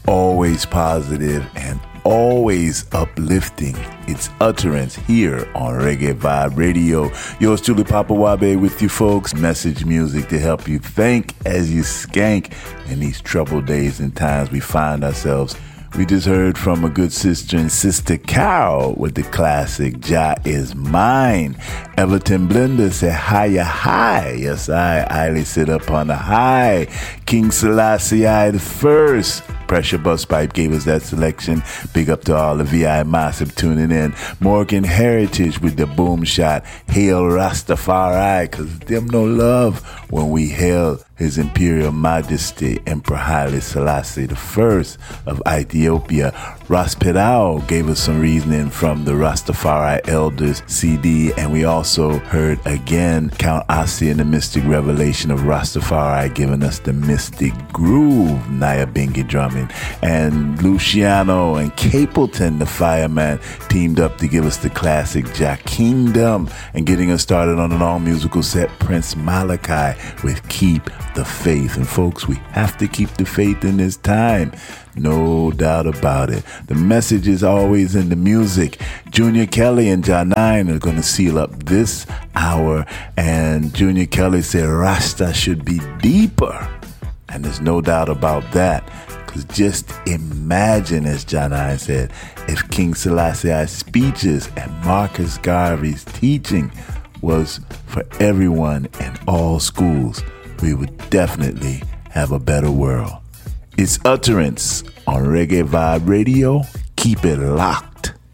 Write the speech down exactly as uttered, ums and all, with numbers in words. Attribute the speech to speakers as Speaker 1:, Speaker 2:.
Speaker 1: always positive and always uplifting. It's utterance here on Reggae Vibe Radio. Yours truly, Papa Wabe, with you folks. Message music to help you think as you skank in these troubled days and times we find ourselves. We just heard from a good sister and sister Carol with the classic Jah Is Mine. Everton Blender said, Hiya high. Yes, I highly sit up on the high. King Selassie I the first. Pressure Bus Pipe gave us that selection. Big up to all the V I Massive tuning in. Morgan Heritage with the boom shot. Hail Rastafari, cause them no love when we hail His Imperial Majesty Emperor Haile Selassie the First of Ethiopia. Ras Pedal gave us some reasoning from the Rastafari Elders C D, and we also heard again Count Ossie and the Mystic Revelation of Rastafari giving us the Mystic Groove, Nyabinghi drumming. And Luciano and Capleton, the Fireman, teamed up to give us the classic Jah Kingdom, and getting us started on an all-musical set, Prince Malachi with Keep the Faith. And folks, we have to keep the faith in this time. No doubt about it. The message is always in the music. Junior Kelly and Jah Nine are going to seal up this hour. And Junior Kelly said Rasta should be deeper. And there's no doubt about that. Because just imagine, as Jah Nine said, if King Selassie's speeches and Marcus Garvey's teaching was for everyone in all schools, we would definitely have a better world. It's utterance on Reggae Vibe Radio. Keep it locked.